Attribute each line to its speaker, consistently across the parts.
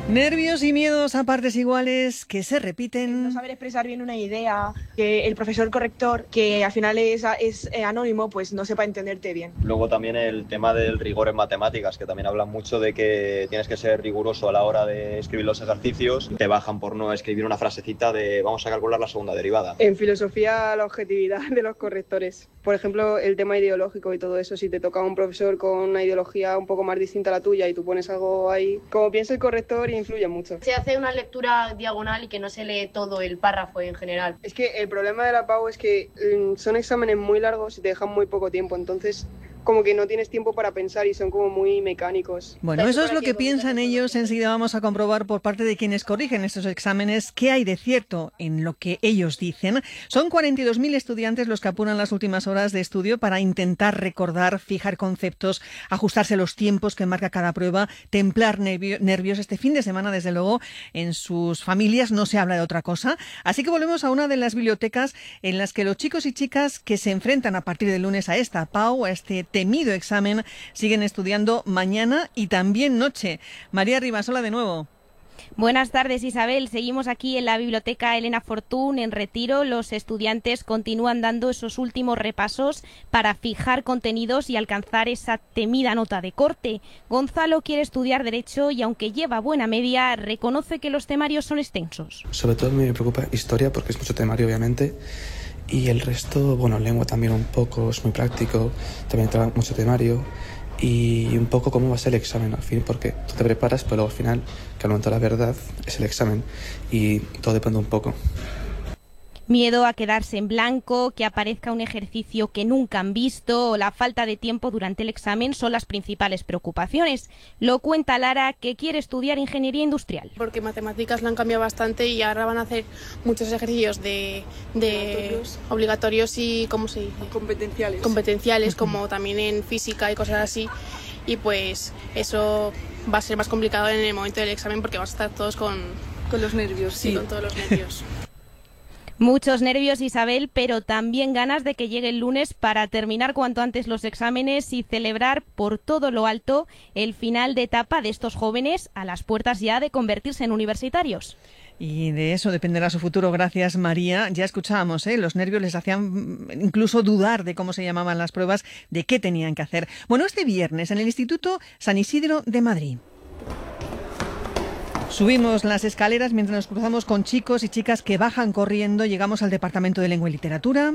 Speaker 1: Nervios y miedos a partes iguales que se repiten.
Speaker 2: No saber expresar bien una idea, que el profesor corrector, que al final es anónimo, pues no sepa entenderte bien.
Speaker 3: Luego también el tema del rigor en matemáticas, que también hablan mucho de que tienes que ser riguroso a la hora de escribir los ejercicios. Te bajan por no escribir una frasecita de vamos a calcular la segunda derivada.
Speaker 4: En filosofía, la objetividad de los correctores. Por ejemplo, el tema ideológico y todo eso, si te toca un profesor con una ideología un poco más distinta a la tuya y tú pones algo ahí, como piensa el corrector, influye mucho.
Speaker 5: Se hace una lectura diagonal y que no se lee todo el párrafo en general.
Speaker 4: Es que el problema de la PAU es que son exámenes muy largos y te dejan muy poco tiempo, entonces como que no tienes tiempo para pensar y son como muy mecánicos.
Speaker 1: Bueno, eso es lo que piensan ellos. Enseguida vamos a comprobar por parte de quienes corrigen estos exámenes qué hay de cierto en lo que ellos dicen. Son 42.000 estudiantes los que apuran las últimas horas de estudio para intentar recordar, fijar conceptos, ajustarse a los tiempos que marca cada prueba, templar nervios. Este fin de semana, desde luego, en sus familias no se habla de otra cosa. Así que volvemos a una de las bibliotecas en las que los chicos y chicas que se enfrentan a partir del lunes a esta PAU, a este temido examen, siguen estudiando mañana y también noche. María Rivasola de nuevo.
Speaker 6: Buenas tardes, Isabel. Seguimos aquí en la Biblioteca Elena Fortún, en Retiro. Los estudiantes continúan dando esos últimos repasos para fijar contenidos y alcanzar esa temida nota de corte. Gonzalo quiere estudiar Derecho y, aunque lleva buena media, reconoce que los temarios son extensos.
Speaker 7: Sobre todo me preocupa Historia, porque es mucho temario, obviamente. Y el resto, bueno, lengua también un poco, es muy práctico, también trae mucho temario y un poco cómo va a ser el examen al fin, porque tú te preparas, pero al final, que al momento de la verdad es el examen y todo depende un poco.
Speaker 6: Miedo a quedarse en blanco, que aparezca un ejercicio que nunca han visto o la falta de tiempo durante el examen son las principales preocupaciones. Lo cuenta Lara, que quiere estudiar Ingeniería Industrial.
Speaker 8: Porque matemáticas la han cambiado bastante y ahora van a hacer muchos ejercicios de obligatorios y, ¿cómo se dice? Competenciales, como también en física y cosas así. Y pues eso va a ser más complicado en el momento del examen porque vas a estar todos con
Speaker 4: los nervios.
Speaker 8: Sí, con todos los nervios.
Speaker 6: Muchos nervios, Isabel, pero también ganas de que llegue el lunes para terminar cuanto antes los exámenes y celebrar por todo lo alto el final de etapa de estos jóvenes a las puertas ya de convertirse en universitarios.
Speaker 1: Y de eso dependerá su futuro. Gracias, María. Ya escuchábamos, los nervios les hacían incluso dudar de cómo se llamaban las pruebas, de qué tenían que hacer. Bueno, este viernes en el Instituto San Isidro de Madrid. Subimos las escaleras mientras nos cruzamos con chicos y chicas que bajan corriendo. Llegamos al Departamento de Lengua y Literatura.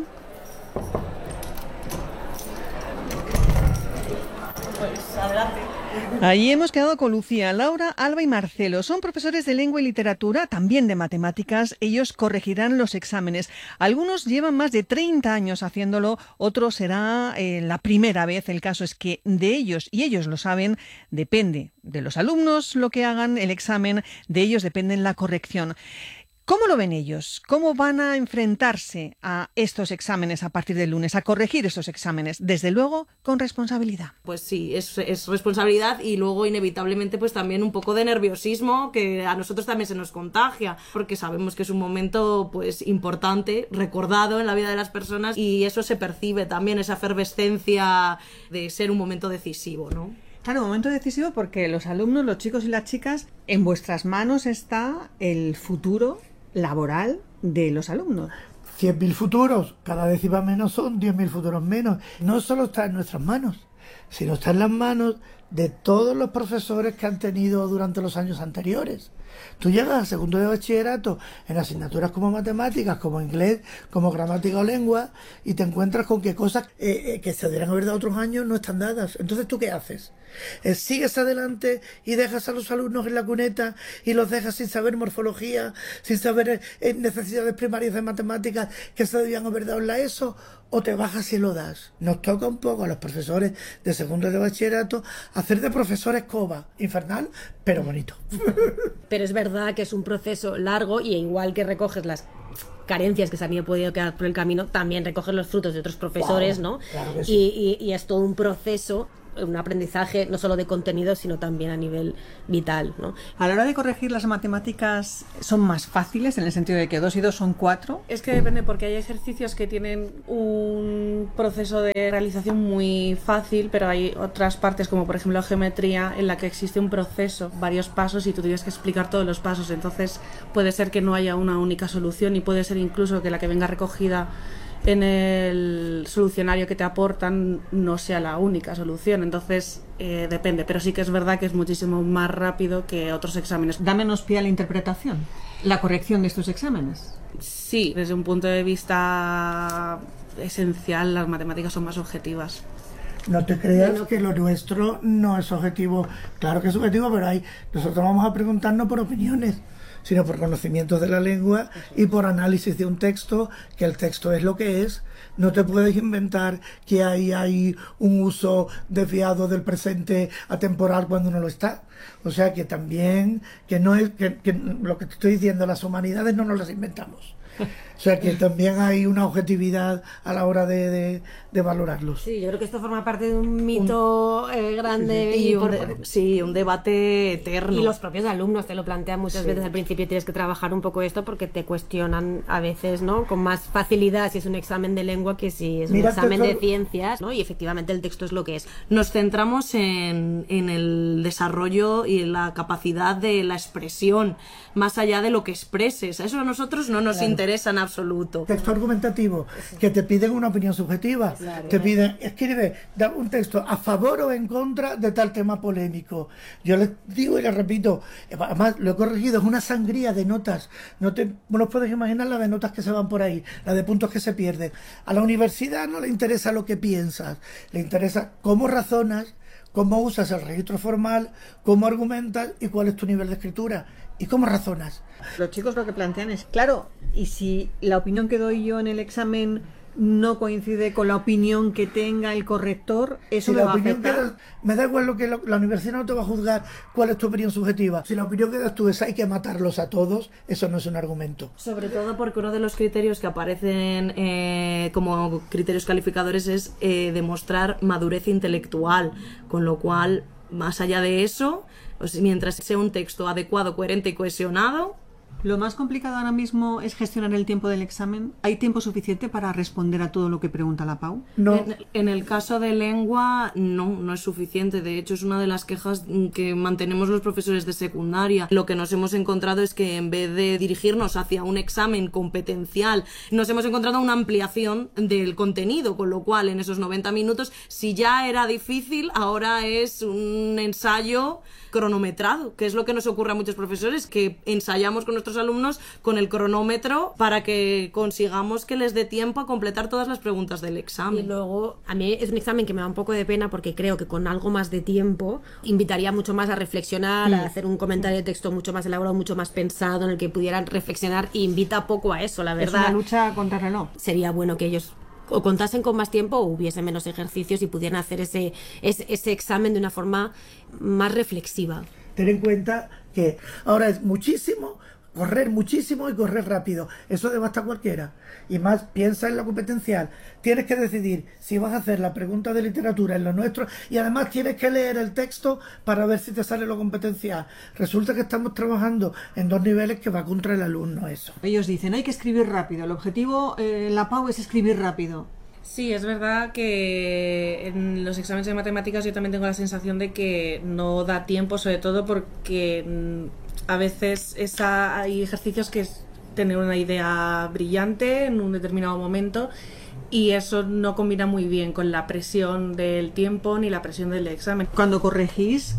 Speaker 9: Pues adelante.
Speaker 1: Allí hemos quedado con Lucía, Laura, Alba y Marcelo. Son profesores de lengua y literatura, también de matemáticas. Ellos corregirán los exámenes. Algunos llevan más de 30 años haciéndolo, otros será la primera vez. El caso es que de ellos, y ellos lo saben, depende de los alumnos lo que hagan el examen, de ellos depende la corrección. ¿Cómo lo ven ellos? ¿Cómo van a enfrentarse a estos exámenes a partir del lunes, a corregir estos exámenes? Desde luego, con responsabilidad.
Speaker 9: Pues sí, es responsabilidad y luego inevitablemente pues también un poco de nerviosismo que a nosotros también se nos contagia, porque sabemos que es un momento pues importante, recordado en la vida de las personas y eso se percibe también, esa efervescencia de ser un momento decisivo, ¿no?
Speaker 1: Claro, un momento decisivo porque los alumnos, los chicos y las chicas, en vuestras manos está el futuro laboral de los alumnos.
Speaker 10: 100.000 futuros, cada décima menos son 10.000 futuros menos. No solo está en nuestras manos, sino está en las manos de todos los profesores que han tenido durante los años anteriores. Tú llegas a segundo de bachillerato en asignaturas como matemáticas, como inglés, como gramática o lengua y te encuentras con que cosas que se deberían haber dado otros años no están dadas. Entonces, ¿tú qué haces? ¿Sigues adelante y dejas a los alumnos en la cuneta y los dejas sin saber morfología, sin saber necesidades primarias de matemáticas que se debían haber dado en la ESO? ¿O te bajas y lo das? Nos toca un poco a los profesores de segundo de bachillerato hacer de profesores coba, infernal, pero bonito.
Speaker 11: Pero es verdad que es un proceso largo y igual que recoges las carencias que se han podido quedar por el camino, también recoges los frutos de otros profesores, ¿no?
Speaker 10: Claro que sí.
Speaker 11: Y es todo un proceso un aprendizaje no solo de contenido, sino también a nivel vital, ¿no?
Speaker 1: A la hora de corregir, las matemáticas son más fáciles en el sentido de que 2 y 2 son 4.
Speaker 9: Es que depende, porque hay ejercicios que tienen un proceso de realización muy fácil, pero hay otras partes, como por ejemplo geometría, en la que existe un proceso, varios pasos, y tú tienes que explicar todos los pasos. Entonces puede ser que no haya una única solución, y puede ser incluso que la que venga recogida en el solucionario que te aportan no sea la única solución. Entonces depende, pero sí que es verdad que es muchísimo más rápido que otros exámenes.
Speaker 1: Da menos pie a la interpretación, la corrección de estos exámenes.
Speaker 9: Sí, desde un punto de vista esencial, las matemáticas son más objetivas.
Speaker 10: No te creas que lo nuestro no es objetivo. Claro que es objetivo, pero nosotros vamos a preguntarnos por opiniones, sino por conocimientos de la lengua y por análisis de un texto, que el texto es lo que es. No te puedes inventar que hay un uso desviado del presente atemporal cuando no lo está. O sea que también, que no es que lo que te estoy diciendo, las humanidades no nos las inventamos. O sea que también hay una objetividad a la hora de valorarlos.
Speaker 11: Sí, yo creo que esto forma parte de un mito grande
Speaker 9: y un debate eterno.
Speaker 11: Y los propios alumnos te lo plantean muchas veces al principio. Tienes que trabajar un poco esto porque te cuestionan a veces, ¿no? Con más facilidad si es un examen de lengua que si es un examen de ciencias, ¿no? Y efectivamente el texto es lo que es.
Speaker 9: Nos centramos en el desarrollo y en la capacidad de la expresión, más allá de lo que expreses. Eso a nosotros no nos interesa en absoluto.
Speaker 10: Texto argumentativo, que te piden una opinión subjetiva. Claro, te piden, escribe un texto a favor o en contra de tal tema polémico. Yo les digo y les repito, además lo he corregido, es una sangría de notas. No os podéis imaginar la de notas que se van por ahí, la de puntos que se pierden. A la universidad no le interesa lo que piensas, le interesa cómo razonas, cómo usas el registro formal, cómo argumentas y cuál es tu nivel de escritura y cómo razonas.
Speaker 1: Los chicos lo que plantean es, claro, y si la opinión que doy yo en el examen no coincide con la opinión que tenga el corrector, eso
Speaker 10: si
Speaker 1: me va a afectar.
Speaker 10: Me da igual lo que la universidad no te va a juzgar cuál es tu opinión subjetiva. Si la opinión que das tú es hay que matarlos a todos, eso no es un argumento.
Speaker 9: Sobre todo porque uno de los criterios que aparecen como criterios calificadores es demostrar madurez intelectual, con lo cual, más allá de eso, pues, mientras sea un texto adecuado, coherente y cohesionado.
Speaker 1: Lo más complicado ahora mismo es gestionar el tiempo del examen. ¿Hay tiempo suficiente para responder a todo lo que pregunta la Pau?
Speaker 10: No.
Speaker 9: En el caso de lengua, no es suficiente. De hecho, es una de las quejas que mantenemos los profesores de secundaria. Lo que nos hemos encontrado es que en vez de dirigirnos hacia un examen competencial, nos hemos encontrado una ampliación del contenido, con lo cual en esos 90 minutos, si ya era difícil, ahora es un ensayo cronometrado, que es lo que nos ocurre a muchos profesores, que ensayamos con nuestros alumnos con el cronómetro para que consigamos que les dé tiempo a completar todas las preguntas del examen.
Speaker 11: Y luego, a mí es un examen que me da un poco de pena porque creo que con algo más de tiempo invitaría mucho más a reflexionar, a hacer un comentario de texto mucho más elaborado, mucho más pensado, en el que pudieran reflexionar, y invita poco a eso, la verdad.
Speaker 1: Es una lucha contra el reloj.
Speaker 11: Sería bueno que ellos o contasen con más tiempo o hubiese menos ejercicios y pudieran hacer ese examen de una forma más reflexiva.
Speaker 10: Ten en cuenta que ahora es correr muchísimo y correr rápido. Eso devasta a cualquiera. Y más, piensa en la competencial. Tienes que decidir si vas a hacer la pregunta de literatura en lo nuestro, y además tienes que leer el texto para ver si te sale lo competencial. Resulta que estamos trabajando en 2 niveles que va contra el alumno eso.
Speaker 1: Ellos dicen, hay que escribir rápido. El objetivo, la Pau, es escribir rápido.
Speaker 9: Sí, es verdad que en los exámenes de matemáticas yo también tengo la sensación de que no da tiempo, sobre todo porque a veces hay ejercicios que es tener una idea brillante en un determinado momento, y eso no combina muy bien con la presión del tiempo ni la presión del examen.
Speaker 1: Cuando corregís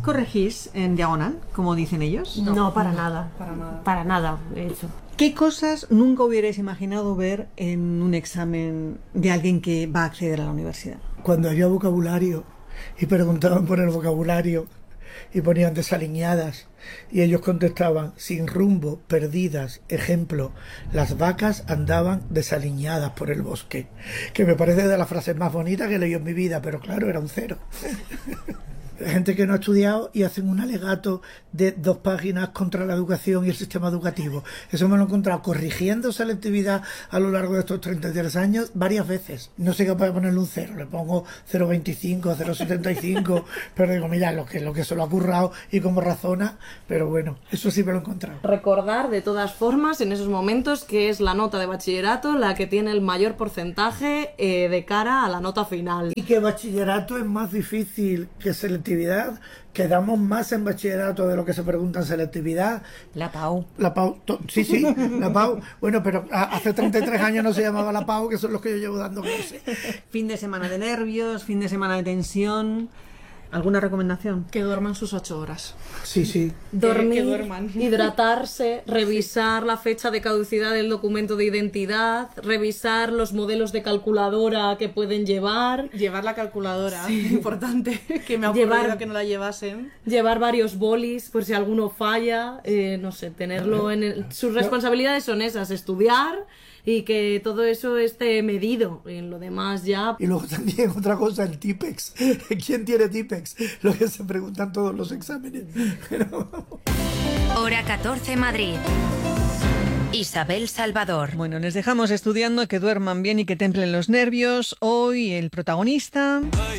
Speaker 1: en diagonal, como dicen ellos.
Speaker 11: No, para nada. Para nada, de hecho.
Speaker 1: ¿Qué cosas nunca hubierais imaginado ver en un examen de alguien que va a acceder a la universidad?
Speaker 10: Cuando había vocabulario y preguntaban por el vocabulario y ponían desalineadas y ellos contestaban sin rumbo, perdidas. Ejemplo, las vacas andaban desalineadas por el bosque, que me parece de las frases más bonitas que he leído en mi vida, pero claro, era un 0. gente que no ha estudiado y hacen un alegato de 2 páginas contra la educación y el sistema educativo. Eso me lo he encontrado corrigiendo selectividad a lo largo de estos 33 años varias veces. No soy capaz de ponerle un 0, le pongo 0,25, 0,75, pero digo, mira, lo que se lo ha currado y cómo razona, pero bueno, eso sí me lo he encontrado.
Speaker 9: Recordar de todas formas en esos momentos que es la nota de bachillerato la que tiene el mayor porcentaje de cara a la nota final.
Speaker 10: Y que bachillerato es más difícil que selectividad, que damos más en bachillerato de lo que se pregunta en selectividad.
Speaker 1: La PAU.
Speaker 10: La PAU, sí, la PAU. Bueno, pero hace 33 años no se llamaba la PAU, que son los que yo llevo dando clase.
Speaker 1: Fin de semana de nervios, fin de semana de tensión. ¿Alguna recomendación?
Speaker 8: Que duerman sus 8 horas.
Speaker 10: Sí.
Speaker 9: Dormir,
Speaker 8: que duerman.
Speaker 9: hidratarse, revisar la fecha de caducidad del documento de identidad, revisar los modelos de calculadora que pueden llevar.
Speaker 8: Llevar la calculadora, importante, que me ha ocurrido que no la llevasen.
Speaker 9: Llevar varios bolis por si alguno falla, no sé, tenerlo en sus responsabilidades son esas, estudiar y que todo eso esté medido. En lo demás ya...
Speaker 10: Y luego también otra cosa, el TIPEX. ¿Quién tiene TIPEX? Lo que se preguntan todos los exámenes.
Speaker 12: Hora 14 Madrid. Isabel Salvador.
Speaker 1: Bueno, les dejamos estudiando, que duerman bien y que templen los nervios. Hoy el protagonista...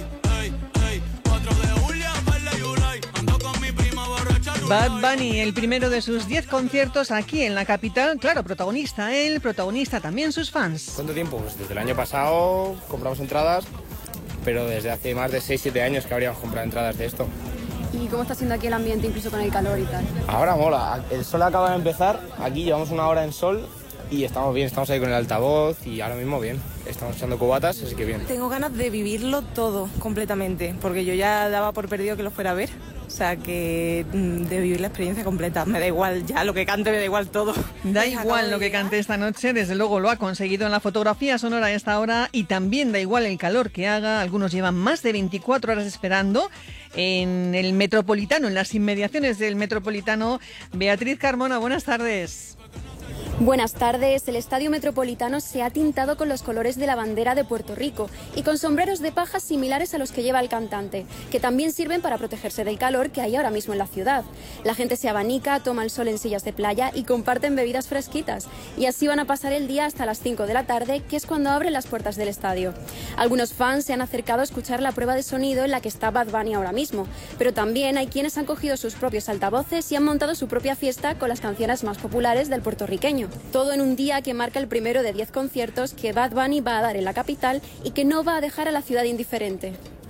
Speaker 1: Bad Bunny, el primero de sus 10 conciertos aquí en la capital. Claro, protagonista él, protagonista también sus fans.
Speaker 13: ¿Cuánto tiempo? Pues desde el año pasado compramos entradas, pero desde hace más de 6-7 años que habríamos comprado entradas de esto.
Speaker 14: ¿Y cómo está siendo aquí el ambiente, incluso con el calor y tal?
Speaker 13: Ahora mola, el sol acaba de empezar, aquí llevamos 1 hora en sol y estamos bien, estamos ahí con el altavoz y ahora mismo bien, estamos echando cubatas, así que bien.
Speaker 15: Tengo ganas de vivirlo todo completamente, porque yo ya daba por perdido que lo fuera a ver. O sea, que de vivir la experiencia completa. Me da igual ya lo que cante, me da igual todo.
Speaker 1: Da igual lo que cante esta noche, desde luego lo ha conseguido en la fotografía sonora a esta hora, y también da igual el calor que haga. Algunos llevan más de 24 horas esperando en el Metropolitano, en las inmediaciones del Metropolitano. Beatriz Carmona, buenas tardes.
Speaker 14: Buenas tardes. El Estadio Metropolitano se ha tintado con los colores de la bandera de Puerto Rico y con sombreros de paja similares a los que lleva el cantante, que también sirven para protegerse del calor que hay ahora mismo en la ciudad. La gente se abanica, toma el sol en sillas de playa y comparten bebidas fresquitas. Y así van a pasar el día hasta las 5 de la tarde, que es cuando abren las puertas del estadio. Algunos fans se han acercado a escuchar la prueba de sonido en la que está Bad Bunny ahora mismo, pero también hay quienes han cogido sus propios altavoces y han montado su propia fiesta con las canciones más populares del puertorriqueño. Todo en un día que marca el primero de 10 conciertos que Bad Bunny va a dar en la capital y que no va a dejar a la ciudad indiferente.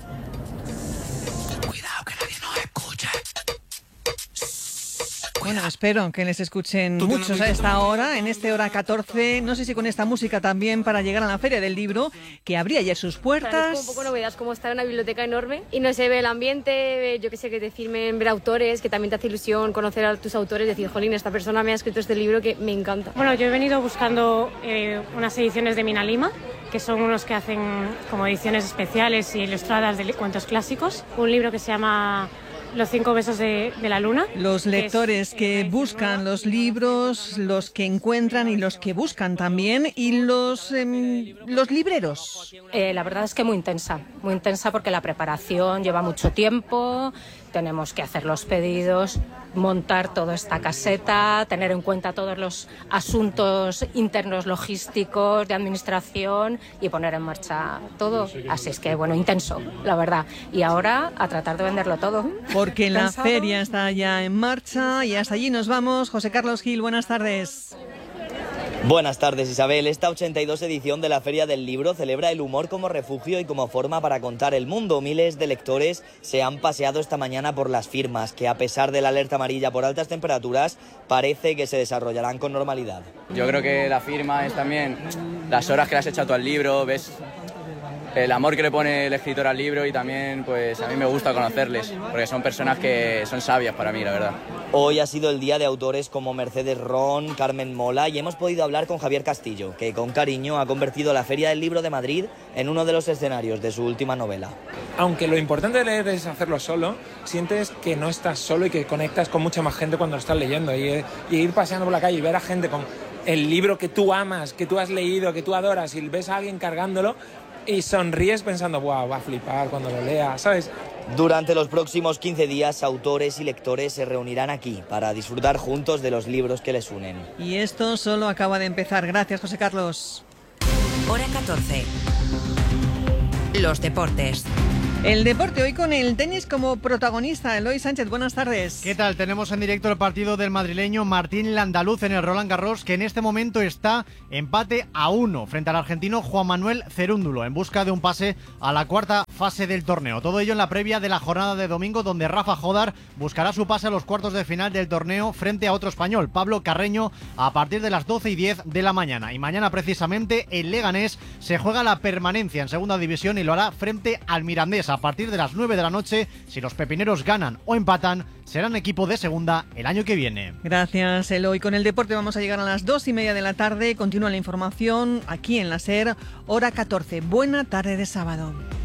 Speaker 12: Cuidado que nadie nos escuche.
Speaker 1: Bueno, espero que les escuchen muchos a esta hora, en esta hora 14. No sé si con esta música también, para llegar a la Feria del Libro, que abría ayer sus puertas.
Speaker 16: Es como un poco novedad, como estar en una biblioteca enorme y no se ve el ambiente, yo que sé, que te firmen, ver autores, que también te hace ilusión conocer a tus autores, decir, jolín, esta persona me ha escrito este libro que me encanta.
Speaker 17: Bueno, yo he venido buscando unas ediciones de Mina Lima, que son unos que hacen como ediciones especiales y ilustradas de cuentos clásicos. Un libro que se llama Los 5 besos de la luna.
Speaker 1: Los lectores que buscan los libros, los que encuentran y los que buscan también, y los libreros.
Speaker 18: La verdad es que muy intensa porque la preparación lleva mucho tiempo, tenemos que hacer los pedidos, montar toda esta caseta, tener en cuenta todos los asuntos internos logísticos, de administración y poner en marcha todo. Así es que, bueno, intenso, la verdad. Y ahora a tratar de venderlo todo.
Speaker 1: Porque la feria está ya en marcha y hasta allí nos vamos. José Carlos Gil, buenas tardes.
Speaker 19: Buenas tardes, Isabel. Esta 82 edición de la Feria del Libro celebra el humor como refugio y como forma para contar el mundo. Miles de lectores se han paseado esta mañana por las firmas, que a pesar de la alerta amarilla por altas temperaturas, parece que se desarrollarán con normalidad.
Speaker 20: Yo creo que la firma es también las horas que le has echado tú al libro, ves el amor que le pone el escritor al libro, y también pues a mí me gusta conocerles, porque son personas que son sabias para mí, la verdad.
Speaker 19: Hoy ha sido el día de autores como Mercedes Ron, Carmen Mola, y hemos podido hablar con Javier Castillo, que con cariño ha convertido la Feria del Libro de Madrid en uno de los escenarios de su última novela.
Speaker 21: Aunque lo importante de leer es hacerlo solo, sientes que no estás solo y que conectas con mucha más gente cuando lo estás leyendo, y ir paseando por la calle y ver a gente con el libro que tú amas, que tú has leído, que tú adoras, y ves a alguien cargándolo y sonríes pensando, wow, va a flipar cuando lo lea, ¿sabes?
Speaker 19: Durante los próximos 15 días, autores y lectores se reunirán aquí para disfrutar juntos de los libros que les unen.
Speaker 1: Y esto solo acaba de empezar. Gracias, José Carlos.
Speaker 12: Hora 14. Los deportes.
Speaker 1: El deporte hoy con el tenis como protagonista. Eloy Sánchez, buenas tardes.
Speaker 2: ¿Qué tal? Tenemos en directo el partido del madrileño Martín Landaluz en el Roland Garros, que en este momento está empate a 1 frente al argentino Juan Manuel Cerúndulo, en busca de un pase a la cuarta fase del torneo. Todo ello en la previa de la jornada de domingo, donde Rafa Jodar buscará su pase a los cuartos de final del torneo frente a otro español, Pablo Carreño, a partir de las 12:10 de la mañana. Y mañana precisamente el Leganés se juega la permanencia en segunda división y lo hará frente al Mirandés a partir de las 9 de la noche. Si los pepineros ganan o empatan, serán equipo de segunda el año que viene.
Speaker 1: Gracias, Eloy. Con el deporte vamos a llegar a las 2:30 de la tarde. Continúa la información aquí en la SER, hora 14. Buena tarde de sábado.